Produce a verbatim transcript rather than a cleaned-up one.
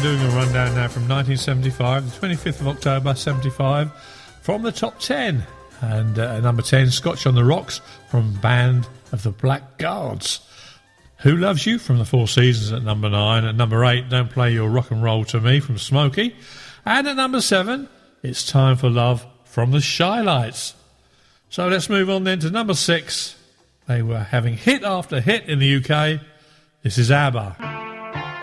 doing a rundown now from nineteen seventy-five, the twenty-fifth of October, seventy-five, from the top ten. And uh, number ten, Scotch on the Rocks from Band of the Black Guards. Who Loves You from the Four Seasons at number nine. At number eight, Don't Play Your Rock and Roll to Me from Smokey. And at number seven, It's Time for Love from the Shy Lights. So let's move on then to number six. They were having hit after hit in the U K. This is ABBA.